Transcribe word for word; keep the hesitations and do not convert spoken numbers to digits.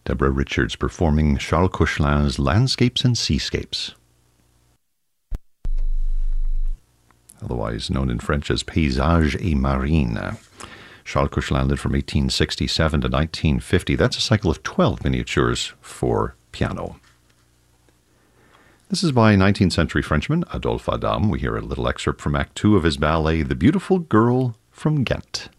Deborah Richards performing Charles Koechelin's Landscapes and Seascapes, otherwise known in French as Paysages et Marines. Charles Koechelin lived from eighteen sixty-seven to nineteen fifty. That's a cycle of twelve miniatures for piano. This is by nineteenth century Frenchman Adolphe Adam. We hear a little excerpt from Act Two of his ballet, The Beautiful Girl from Ghent.